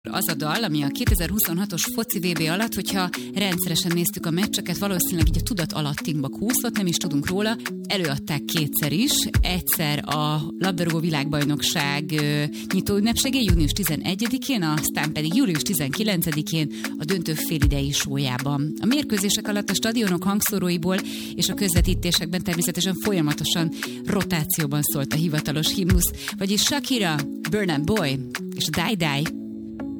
Az a dal, ami a 2026-os foci VB alatt, hogyha rendszeresen néztük a meccseket, valószínűleg így a tudat alattinkba kúszott, nem is tudunk róla. Előadták kétszer is, egyszer a labdarúgó világbajnokság nyitó ünnepségén, június 11-én, aztán pedig július 19-én a döntő félidei showyában. A mérkőzések alatt a stadionok hangszóróiból és a közvetítésekben természetesen folyamatosan rotációban szólt a hivatalos himnusz, vagyis Shakira, Burna Boy és Die Die.